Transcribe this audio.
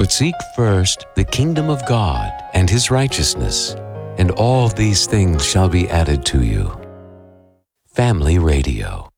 But seek first the kingdom of God and His righteousness, and all these things shall be added to you. Family Radio.